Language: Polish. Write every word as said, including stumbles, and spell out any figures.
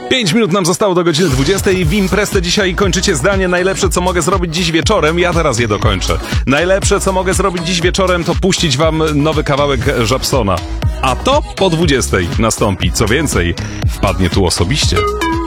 Pięć minut nam zostało do godziny dwudziestej. W imprezę dzisiaj kończycie zdanie: najlepsze, co mogę zrobić dziś wieczorem. Ja teraz je dokończę. Najlepsze, co mogę zrobić dziś wieczorem, to puścić wam nowy kawałek Żabsona. A to po dwudziestej nastąpi. Co więcej, wpadnie tu osobiście